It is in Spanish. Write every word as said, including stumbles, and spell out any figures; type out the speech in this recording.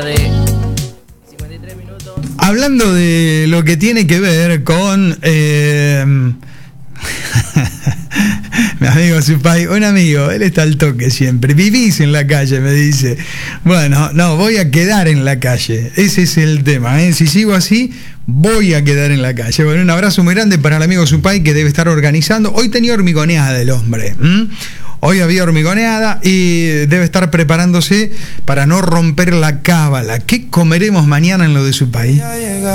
De cincuenta y tres minutos. Hablando de lo que tiene que ver con eh, mi amigo Supay, un amigo, él está al toque siempre. Vivís en la calle, me dice. Bueno, no, voy a quedar en la calle. Ese es el tema, ¿eh? Si sigo así, voy a quedar en la calle. Bueno, un abrazo muy grande para el amigo Supay, que debe estar organizando. Hoy tenía hormigoneada el hombre. ¿m? Hoy había hormigoneada y debe estar preparándose para no romper la cábala. ¿Qué comeremos mañana en lo de Supay?